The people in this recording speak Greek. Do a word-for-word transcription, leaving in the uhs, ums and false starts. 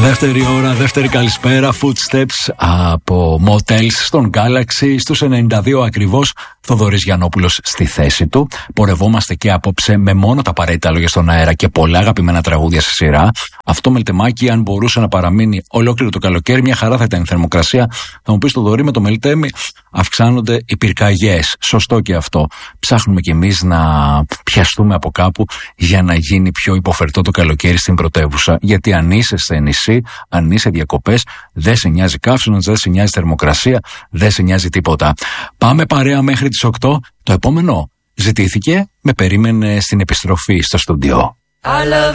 Δεύτερη ώρα, δεύτερη καλησπέρα. Footsteps από Motels στον Galaxy στους ενενήντα δύο ακριβώς. Θοδωρής Γιαννόπουλος στη θέση του. Πορευόμαστε και απόψε με μόνο τα απαραίτητα λόγια στον αέρα και πολλά αγαπημένα τραγούδια σε σειρά. Αυτό Μελτεμάκι, αν μπορούσε να παραμείνει ολόκληρο το καλοκαίρι, μια χαρά θα ήταν η θερμοκρασία. Θα μου πει, Θοδωρή, με το Μελτέμι αυξάνονται οι πυρκαγιές. Σωστό και αυτό. Ψάχνουμε κι εμείς να πιαστούμε από κάπου για να γίνει πιο υποφερτό το καλοκαίρι στην πρωτεύουσα. Γιατί αν είσαι σε νησί, αν είσαι διακοπές, δεν σε νοιάζει καύσωνας, δεν σε νοιάζει θερμοκρασία, δεν σε νοιάζει τίποτα. Πάμε παρέα μέχρι τις οκτώ. Το επόμενο ζητήθηκε, με περίμενε στην επιστροφή στο στούντιο.